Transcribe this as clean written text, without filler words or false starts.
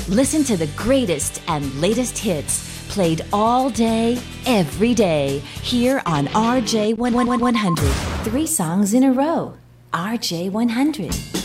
Listen to the greatest and latest hits played all day, every day, here on RJ100. 3 songs in a row. RJ100.